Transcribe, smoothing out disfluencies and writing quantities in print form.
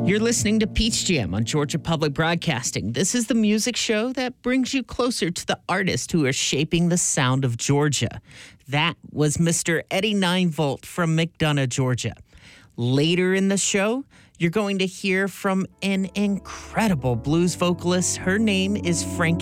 You're listening to Peach Jam on Georgia Public Broadcasting. This is the music show that brings you closer to the artists who are shaping the sound of Georgia. That was Mr. Eddie 9-Volt from McDonough, Georgia. Later in the show, you're going to hear from an incredible blues vocalist. Her name is Frankie